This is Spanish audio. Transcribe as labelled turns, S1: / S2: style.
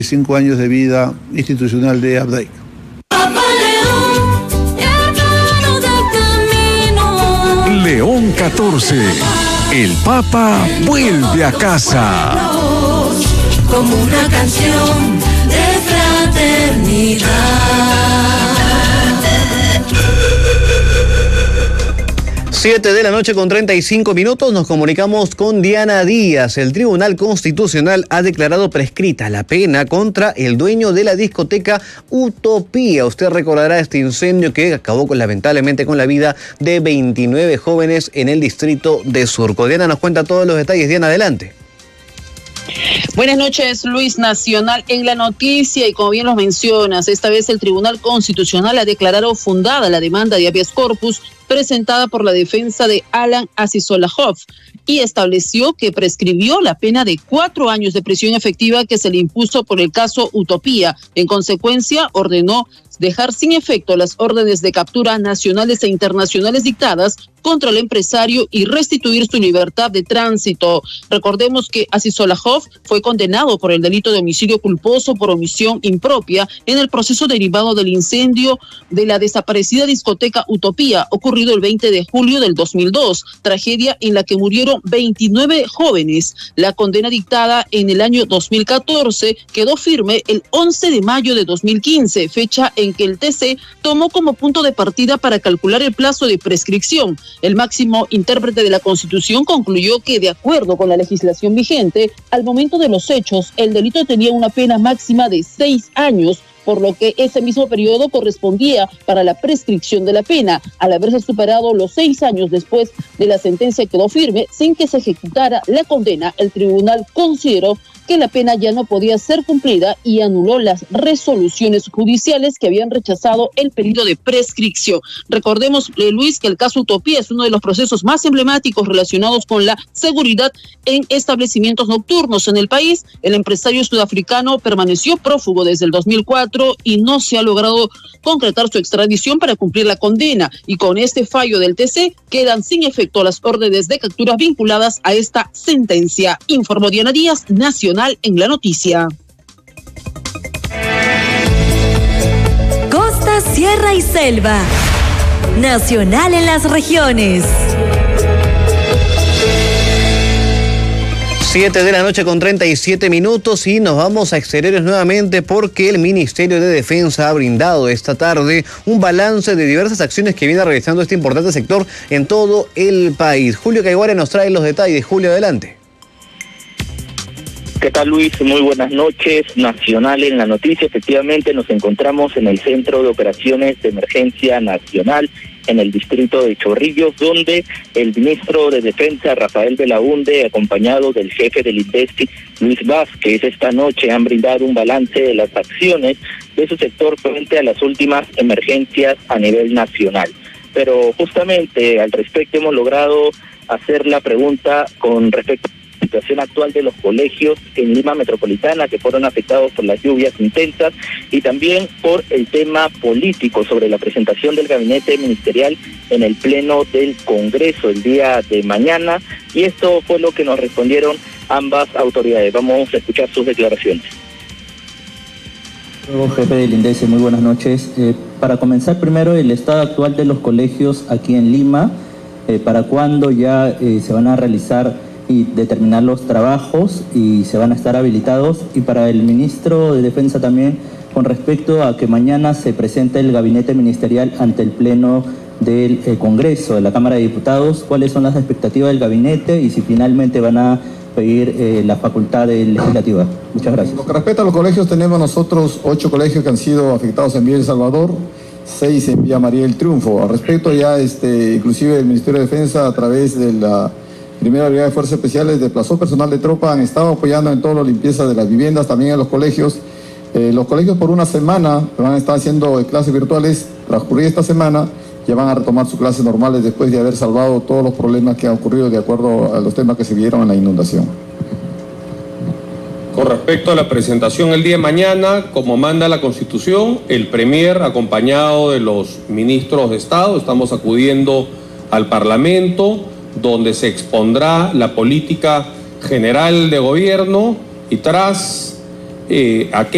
S1: 5 años de vida institucional de Abdaic.
S2: León 14. El Papa vuelve a casa.
S3: Como una canción de fraternidad.
S4: 7 de la noche con 35 minutos, nos comunicamos con Diana Díaz. El Tribunal Constitucional ha declarado prescrita la pena contra el dueño de la discoteca Utopía. Usted recordará este incendio que acabó lamentablemente con la vida de 29 jóvenes en el distrito de Surco. Diana nos cuenta todos los detalles. Diana, adelante.
S5: Buenas noches, Luis. Nacional en la noticia, y como bien lo mencionas, esta vez el Tribunal Constitucional ha declarado fundada la demanda de habeas corpus presentada por la defensa de Alan Asisolajov y estableció que prescribió la pena de 4 años de prisión efectiva que se le impuso por el caso Utopía. En consecuencia, ordenó dejar sin efecto las órdenes de captura nacionales e internacionales dictadas contra el empresario y restituir su libertad de tránsito. Recordemos que Asisolajov fue condenado por el delito de homicidio culposo por omisión impropia en el proceso derivado del incendio de la desaparecida discoteca Utopía, ocurrido el 20 de julio del 2002, tragedia en la que murieron 29 jóvenes. La condena dictada en el año 2014 quedó firme el 11 de mayo de 2015, fecha en que el TC tomó como punto de partida para calcular el plazo de prescripción. El máximo intérprete de la Constitución concluyó que, de acuerdo con la legislación vigente, al momento de los hechos, el delito tenía una pena máxima de 6 años, por lo que ese mismo periodo correspondía para la prescripción de la pena. Al haberse superado los 6 años después de la sentencia quedó firme sin que se ejecutara la condena. El tribunal consideró que la pena ya no podía ser cumplida y anuló las resoluciones judiciales que habían rechazado el periodo de prescripción. Recordemos, Luis, que el caso Utopía es uno de los procesos más emblemáticos relacionados con la seguridad en establecimientos nocturnos en el país. El empresario sudafricano permaneció prófugo desde el 2004 y no se ha logrado concretar su extradición para cumplir la condena, y con este fallo del TC quedan sin efecto las órdenes de captura vinculadas a esta sentencia. Informó Diana Díaz, Nacional en la noticia.
S3: Costa, sierra y selva. Nacional en las regiones.
S4: 7 de la noche con 37 minutos y nos vamos a exteriores nuevamente porque el Ministerio de Defensa ha brindado esta tarde un balance de diversas acciones que viene realizando este importante sector en todo el país. Julio Caiguara nos trae los detalles. Julio, adelante.
S6: ¿Qué tal, Luis? Muy buenas noches. Nacional en la noticia. Efectivamente, nos encontramos en el Centro de Operaciones de Emergencia Nacional, en el distrito de Chorrillos, donde el ministro de Defensa, Rafael Belaunde, acompañado del jefe del INDESTI, Luis Vázquez, esta noche han brindado un balance de las acciones de su sector frente a las últimas emergencias a nivel nacional. Pero justamente al respecto hemos logrado hacer la pregunta con respecto a la situación actual de los colegios en Lima Metropolitana que fueron afectados por las lluvias intensas y también por el tema político sobre la presentación del gabinete ministerial en el pleno del Congreso el día de mañana, y esto fue lo que nos respondieron ambas autoridades. Vamos a escuchar sus declaraciones.
S7: Jefe del INDESTI, muy buenas noches. Para comenzar, primero el estado actual de los colegios aquí en Lima, para cuándo ya se van a realizar y determinar los trabajos y se van a estar habilitados, y para el ministro de Defensa también con respecto a que mañana se presente el gabinete ministerial ante el pleno del Congreso, de la Cámara de Diputados, cuáles son las expectativas del gabinete y si finalmente van a pedir la facultad legislativa. Muchas gracias.
S8: Con respecto a los colegios, tenemos nosotros 8 colegios que han sido afectados en Villa El Salvador, 6 en Villa María del Triunfo. Al respecto, ya inclusive el Ministerio de Defensa, a través de la Primera Brigada de Fuerzas Especiales, desplazó personal de tropa, han estado apoyando en toda la limpieza de las viviendas, también en los colegios. Los colegios por una semana van a estar haciendo clases virtuales. Transcurrida esta semana ya van a retomar sus clases normales después de haber salvado todos los problemas que han ocurrido de acuerdo a los temas que se vieron en la inundación.
S9: Con respecto a la presentación el día de mañana, como manda la Constitución, el Premier, acompañado de los ministros de Estado, estamos acudiendo al Parlamento, donde se expondrá la política general de gobierno y tras aquel